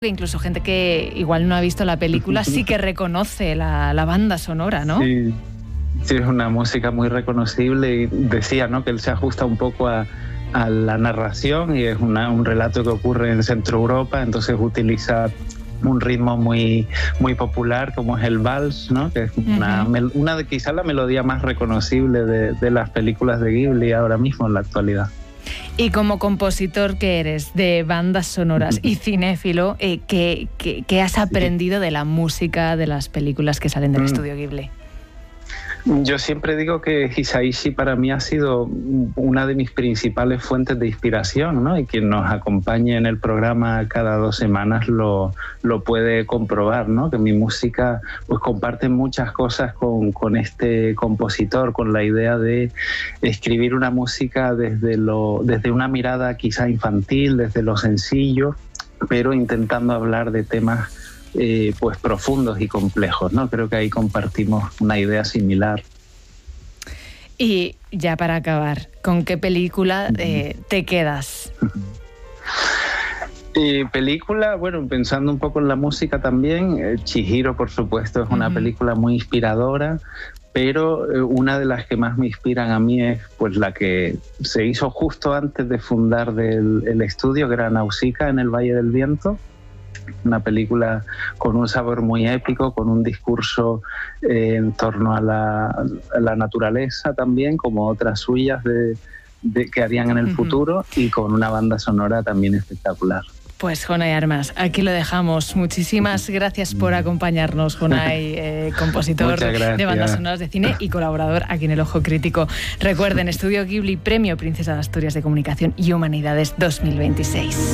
Incluso gente que igual no ha visto la película sí que reconoce la banda sonora, ¿no? Sí, es una música muy reconocible y decía, ¿no?, que él se ajusta un poco a la narración y es un relato que ocurre en Centro Europa, entonces utiliza un ritmo muy, muy popular como es el vals, ¿no?, que es una de quizás la melodía más reconocible de las películas de Ghibli ahora mismo en la actualidad. Y como compositor que eres de bandas sonoras y cinéfilo, ¿qué has aprendido de la música de las películas que salen del estudio Ghibli? Yo siempre digo que Hisaishi para mí ha sido una de mis principales fuentes de inspiración, ¿no? Y quien nos acompañe en el programa cada 2 semanas lo puede comprobar, ¿no? Que mi música pues comparte muchas cosas con este compositor, con la idea de escribir una música desde una mirada quizá infantil, desde lo sencillo, pero intentando hablar de temas pues profundos y complejos, ¿no? Creo que ahí compartimos una idea similar. Y ya para acabar, ¿con qué película te quedas? Película, bueno, pensando un poco en la música también, Chihiro, por supuesto, es una película muy inspiradora, pero una de las que más me inspiran a mí es pues la que se hizo justo antes de fundar el estudio, que era Nausicaa en el Valle del Viento. Una película con un sabor muy épico, con un discurso en torno a la naturaleza también, como otras suyas que harían en el futuro, y con una banda sonora también espectacular. Pues Jonay Armas, aquí lo dejamos. Muchísimas gracias por acompañarnos, Jonay, compositor de bandas sonoras de cine y colaborador aquí en El Ojo Crítico. Recuerden, Estudio Ghibli, Premio Princesa de Asturias de Comunicación y Humanidades 2026.